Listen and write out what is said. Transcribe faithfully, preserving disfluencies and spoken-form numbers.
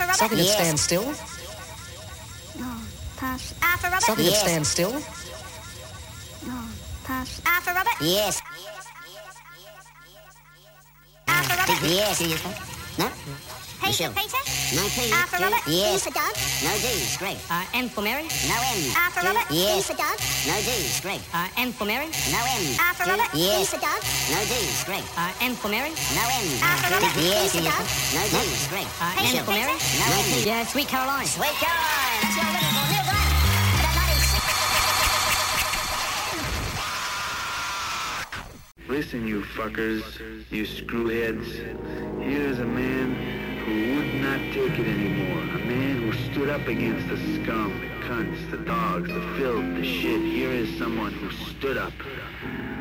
Alpha Robert. Something that Yes. stands still. No, pass. Alpha Robert. Something Yes. that stands still. No, pass. Alpha Robert. Yes. Alpha Robert. Yes. No? Peter, Peter. No P. Alpha Q. Robert. Yes. D for Doug. No D. Greg. Uh, M for Mary. No M. Alpha Q. Robert. Yes. D for Doug. No D. Greg. Uh, M for Mary. No M. Alpha Q. Robert. Yes. D for Doug. No D. Greg. Uh, M for Mary. No M. Alpha Q. Robert. Yes. D for Doug. No D. Greg. Uh, Peter, M for Mary. Peter. No M. Yeah, Sweet Caroline. Sweet Caroline. That's what I'm looking for. Neil Glenn. About ninety-six. Listen, you fuckers, you screwheads. Here's a man who would not take it anymore. A man who stood up against the scum, the cunts, the dogs, the filth, the shit. Here is someone who stood up.